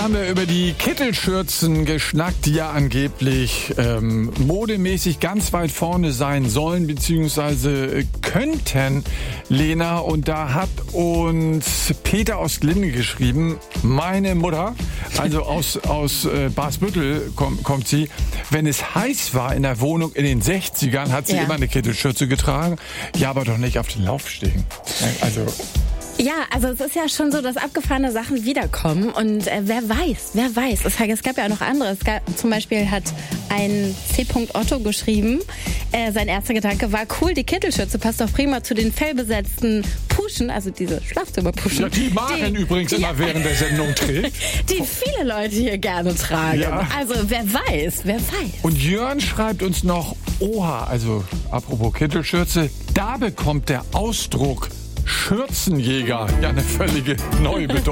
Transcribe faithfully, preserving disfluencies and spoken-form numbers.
haben wir über die Kittelschürzen geschnackt, die ja angeblich ähm, modemäßig ganz weit vorne sein sollen, beziehungsweise könnten, Lena. Und da hat uns Peter aus Glinde geschrieben, meine Mutter, also aus, aus äh, Basbüttel komm, kommt sie, wenn es heiß war in der Wohnung in den sechzigern, hat sie ja. immer eine Kittelschürze getragen. Ja, aber doch nicht auf den Laufstegen. Also... Ja, also es ist ja schon so, dass abgefahrene Sachen wiederkommen und äh, wer weiß, wer weiß. Es, es gab ja auch noch andere. Es gab, zum Beispiel hat ein C. Otto geschrieben, äh, sein erster Gedanke war, cool, die Kittelschürze passt doch prima zu den fellbesetzten Puschen, also diese Schlafzimmerpuschen. Ja, die Maren die, übrigens ja, immer während der Sendung trägt. Die viele Leute hier gerne tragen. Ja. Also wer weiß, wer weiß. Und Jörn schreibt uns noch, oha, also apropos Kittelschürze, da bekommt der Ausdruck Schürzenjäger ja eine völlige neue Bedeutung.